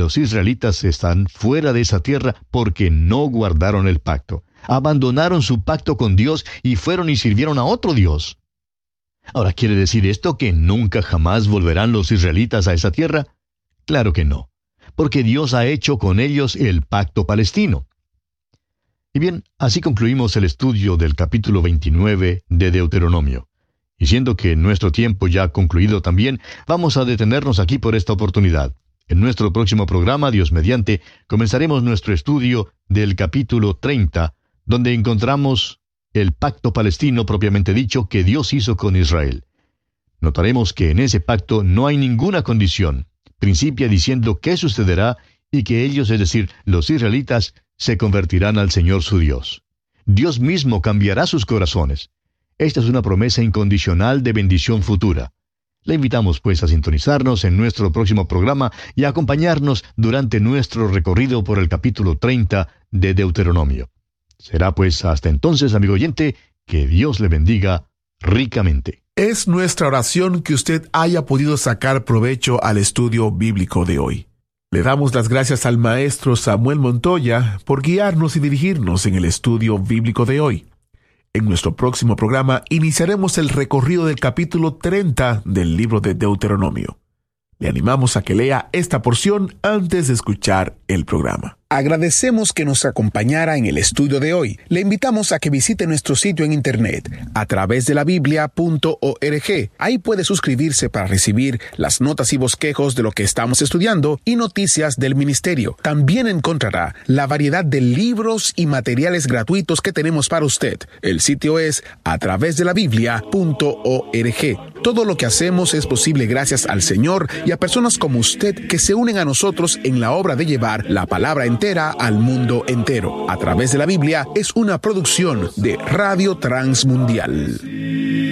los israelitas están fuera de esa tierra porque no guardaron el pacto. Abandonaron su pacto con Dios y fueron y sirvieron a otro Dios. Ahora, ¿quiere decir esto que nunca jamás volverán los israelitas a esa tierra? Claro que no, porque Dios ha hecho con ellos el pacto palestino. Y bien, así concluimos el estudio del capítulo 29 de Deuteronomio. Y siendo que nuestro tiempo ya ha concluido también, vamos a detenernos aquí por esta oportunidad. En nuestro próximo programa, Dios mediante, comenzaremos nuestro estudio del capítulo 30, donde encontramos el pacto palestino propiamente dicho que Dios hizo con Israel. Notaremos que en ese pacto no hay ninguna condición. Principia diciendo qué sucederá y que ellos, es decir, los israelitas, se convertirán al Señor su Dios. Dios mismo cambiará sus corazones. Esta es una promesa incondicional de bendición futura. Le invitamos pues a sintonizarnos en nuestro próximo programa y a acompañarnos durante nuestro recorrido por el capítulo 30 de Deuteronomio. Será pues hasta entonces, amigo oyente, que Dios le bendiga ricamente. Es nuestra oración que usted haya podido sacar provecho al estudio bíblico de hoy. Le damos las gracias al maestro Samuel Montoya por guiarnos y dirigirnos en el estudio bíblico de hoy. En nuestro próximo programa iniciaremos el recorrido del capítulo 30 del libro de Deuteronomio. Le animamos a que lea esta porción antes de escuchar el programa. Agradecemos que nos acompañara en el estudio de hoy. Le invitamos a que visite nuestro sitio en internet a través de la biblia.org. Ahí puede suscribirse para recibir las notas y bosquejos de lo que estamos estudiando y noticias del ministerio. También encontrará la variedad de libros y materiales gratuitos que tenemos para usted. El sitio es a través de la biblia.org. Todo lo que hacemos es posible gracias al Señor y a personas como usted que se unen a nosotros en la obra de llevar la palabra entera al mundo entero. A través de la Biblia es una producción de Radio Transmundial.